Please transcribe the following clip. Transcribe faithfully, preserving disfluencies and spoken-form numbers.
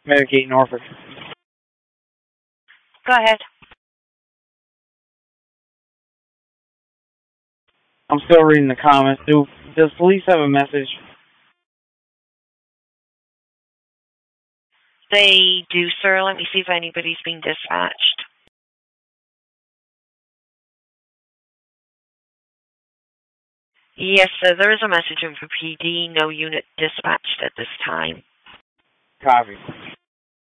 Medicaid Norfolk. Go ahead. I'm still reading the comments. Do does police have a message? They do, sir. Let me see if anybody's being dispatched. Yes, sir. There is a message in for P D. No unit dispatched at this time. Copy.